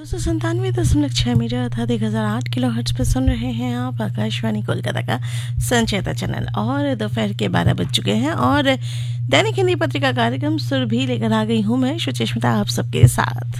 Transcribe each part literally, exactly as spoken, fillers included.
दो सौ संतानवे दशमलव छः मीटर अर्थात एक हज़ार आठ किलो हर्ट्ज पर सुन रहे हैं आप आकाशवाणी कोलकाता का संचेता चैनल। और दोपहर के बारह बज चुके हैं और दैनिक हिंदी पत्रिका कार्यक्रम सुरभि लेकर आ गई हूँ मैं सुचिस्मिता आप सबके साथ।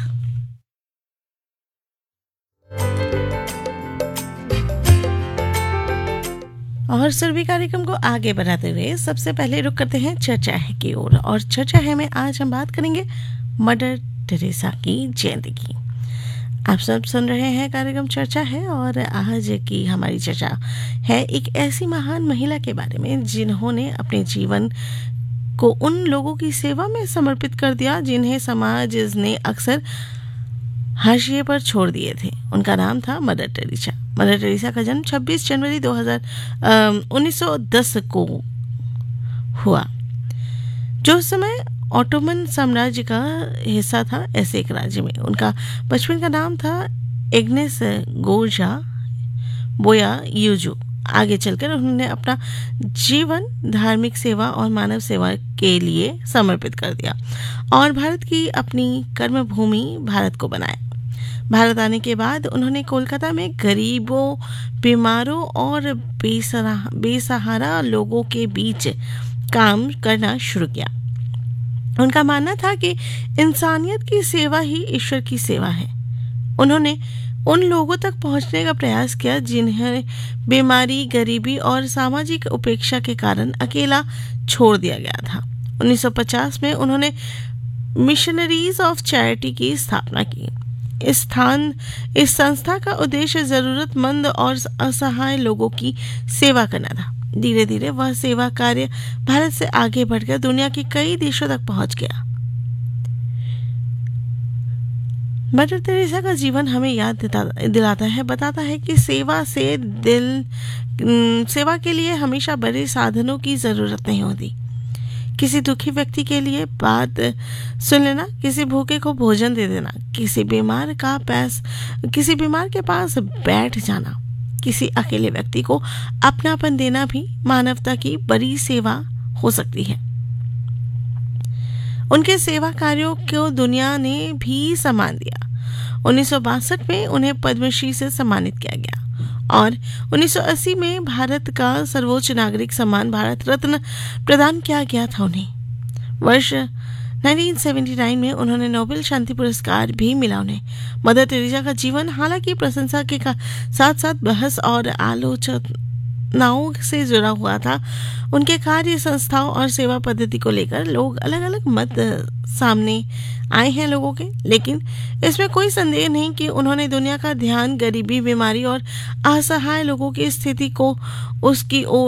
और सुरभि कार्यक्रम को आगे बढ़ाते हुए सबसे पहले रुक करते हैं चर्चा है की ओर। और चर्चा है में आज हम बात करेंगे मदर टेरेसा की जयंती की। आप सब सुन रहे हैं कार्यक्रम चर्चा है और आज की हमारी चर्चा है एक ऐसी महान महिला के बारे में जिन्होंने अपने जीवन को उन लोगों की सेवा में समर्पित कर दिया जिन्हें समाज ने अक्सर हाशिए पर छोड़ दिए थे। उनका नाम था मदर टेरेसा। मदर टेरेसा का जन्म छब्बीस जनवरी दो हज़ार उन्नीस सौ दस को हुआ, जो उस समय ऑटोमन साम्राज्य का हिस्सा था। ऐसे एक राज्य में उनका बचपन का नाम था एग्नेस गोर्जा बोया यूजो। आगे चलकर उन्होंने अपना जीवन धार्मिक सेवा और मानव सेवा के लिए समर्पित कर दिया और भारत की अपनी कर्मभूमि भारत को बनाया। भारत आने के बाद उन्होंने कोलकाता में गरीबों, बीमारों और बेसहारा बेसहारा लोगों के बीच काम करना शुरू किया। उनका मानना था कि इंसानियत की सेवा ही ईश्वर की सेवा है। उन्होंने उन लोगों तक पहुंचने का प्रयास किया जिन्हें बीमारी, गरीबी और सामाजिक उपेक्षा के कारण अकेला छोड़ दिया गया था। उन्नीस सौ पचास में उन्होंने मिशनरीज ऑफ चैरिटी की स्थापना की। इस स्थान इस संस्था का उद्देश्य जरूरतमंद और असहाय लोगों की सेवा करना था। धीरे धीरे वह सेवा कार्य भारत से आगे बढ़कर दुनिया के कई देशों तक पहुंच गया। मदर टेरेसा का जीवन हमें याद दिलाता है, बताता है कि सेवा से दिल सेवा के लिए हमेशा बड़े साधनों की जरूरत नहीं होती। किसी दुखी व्यक्ति के लिए बात सुन लेना, किसी भूखे को भोजन दे देना, किसी बीमार का पास किसी बीमार के पास बैठ जाना, किसी अकेले व्यक्ति को अपनापन देना भी मानवता की बड़ी सेवा हो सकती है। उनके सेवा कार्यों को दुनिया ने भी सम्मान दिया। उन्नीस सौ बासठ में उन्हें पद्मश्री से सम्मानित किया गया और उन्नीस सौ अस्सी में भारत का सर्वोच्च नागरिक सम्मान भारत रत्न प्रदान किया गया था उन्हें। वर्ष उन्नीस सौ उन्यासी में उन्होंने नोबेल शांति पुरस्कार भी मिला उन्हें। मदर टेरेसा का जीवन हालांकि प्रशंसा के साथ साथ बहस और आलोचनाओं से जुड़ा हुआ था। उनके कार्य, संस्थाओं और सेवा पद्धति को लेकर लोग अलग अलग मत सामने आए हैं लोगों के, लेकिन इसमें कोई संदेह नहीं कि उन्होंने दुनिया का ध्यान गरीबी, बीमारी और असहाय लोगों की स्थिति को उसकी ओर